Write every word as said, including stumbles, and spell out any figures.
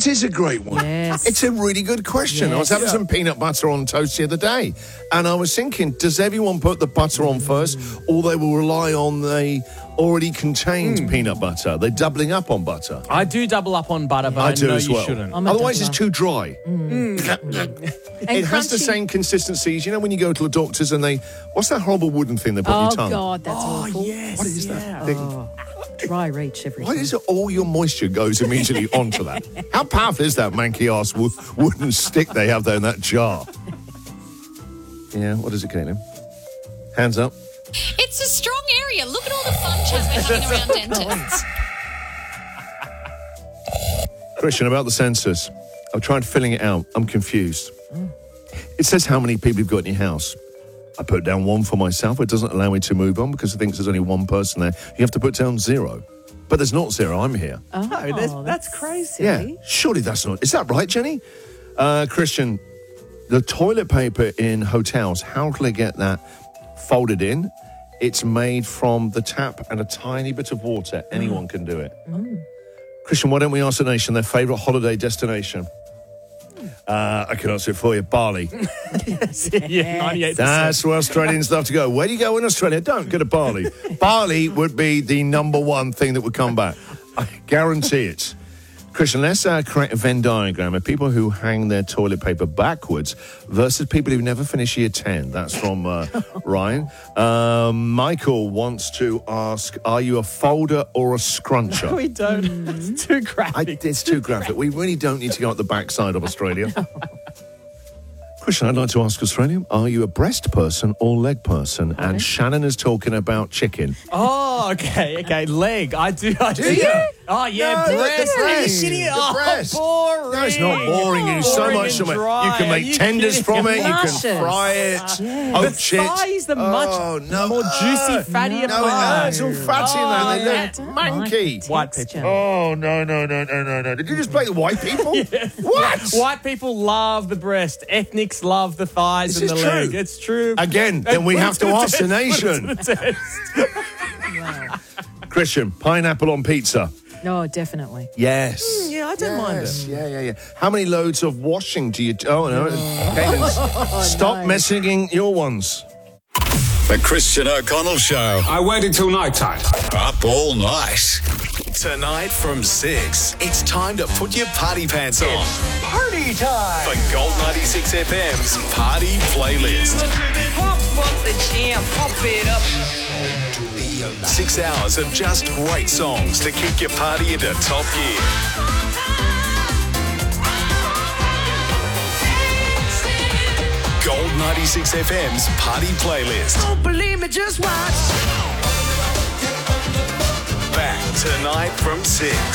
That is a great one. Yes. It's a really good question. Yes. I was having Yeah. some peanut butter on toast the other day, and I was thinking, does everyone put the butter on first, or they will rely on the already contained Hmm. peanut butter? They're doubling up on butter. I do double up on butter, but I, I do know as you well. shouldn't. I'm a Otherwise, doubler. it's too dry. And It has the crunchy- same consistencies. You know, when you go to the doctors and they, what's that horrible wooden thing they put on Oh, your tongue? God, that's Oh, awful. yes. What is that thing? Dry reach every Why time. is it all your moisture goes immediately onto that? How powerful is that manky ass wo- wooden stick they have there in that jar? Yeah, what is it, Caitlin? Hands up. It's a strong area. Look at all the fun chat we're having around dentists. Christian, about the census. I've tried filling it out. I'm confused. It says how many people you've got in your house. I put down one for myself. It doesn't allow me to move on because it thinks there's only one person there. You have to put down zero. But there's not zero. I'm here. Oh, No, that's, that's crazy. Yeah, surely that's not. Is that right, Jenny? Uh, Christian, the toilet paper in hotels, how can I get that folded in? It's made from the tap and a tiny bit of water. Anyone can do it. Christian, why don't we ask the nation their favourite holiday destination? Uh, I can answer it for you. Bali. Yeah, ninety-eight percent. That's where Australians love to go. Where do you go in Australia? Don't go to Bali. Bali would be the number one thing that would come back. I guarantee it. Christian, let's uh, create a Venn diagram of people who hang their toilet paper backwards versus people who never finish year ten. That's from uh, Ryan. Um, Michael wants to ask, are you a folder or a scruncher? We don't. It's too I, graphic. it's too graphic. We really don't need to go up the backside of Australia. Christian, I'd like to ask Australia, are you a breast person or leg person? And Shannon is talking about chicken. Oh, okay, okay. Leg. I do. I do. you? Oh, yeah. No, the breast. Are you breast. kidding? The Oh, breast. boring. No, it's not boring. You do so Boring much and from it. dry. You can Are make you tenders kidding? from it. You can Luscious. fry it. Yes. Oh, The shit. thigh is the much oh, no. more juicy, fattier No, part. it is all fatty Oh, and they yeah. look manky. White Texture. people. Oh, no, no, no, no, no, no. Did you just play the white people? What? White people love the breast. Ethnics love the thighs This and is the true. leg. It's true. Again, then we Put it have to the ask the test, put it nation. to the test. Christian, pineapple on pizza. No, definitely. Yes. yeah, I don't mind Yes, it. Yeah, yeah, yeah. How many loads of washing do you... Oh, no. Cadence, stop no. messing your ones. The Christian O'Connell Show. I waited till night time. Up all night. Tonight from six, it's time to put your party pants on. Party time! For Gold ninety-six F M's Party Playlist. Pump up the jam, pump it up. Six hours of just great songs to kick your party into top gear. Gold ninety-six F M's Party Playlist. Don't believe me, just watch. Back tonight from six.